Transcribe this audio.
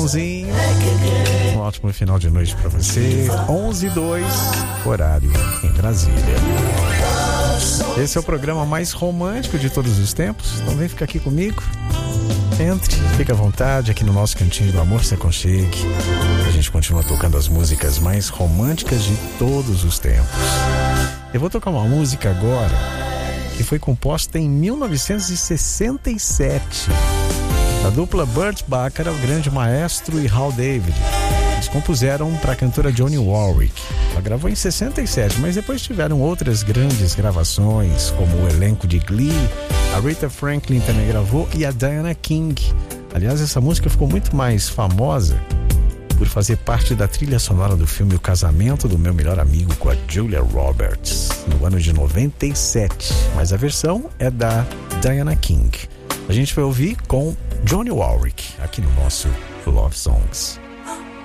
Um ótimo final de noite para você. 11:02, horário em Brasília. Esse é o programa mais romântico de todos os tempos. Então vem ficar aqui comigo. Entre, fique à vontade aqui no nosso cantinho do amor, se aconchegue. A gente continua tocando as músicas mais românticas de todos os tempos. Eu vou tocar uma música agora que foi composta em 1967. A dupla Burt Bacharach, o grande maestro, e Hal David. Eles compuseram para a cantora Dionne Warwick. Ela gravou em 67, mas depois tiveram outras grandes gravações, como o elenco de Glee. A Rita Franklin também gravou e a Diana King. Aliás, essa música ficou muito mais famosa por fazer parte da trilha sonora do filme O Casamento do Meu Melhor Amigo com a Julia Roberts, no ano de 97. Mas a versão é da Diana King. A gente vai ouvir com Dionne Warwick aqui no nosso Love Songs.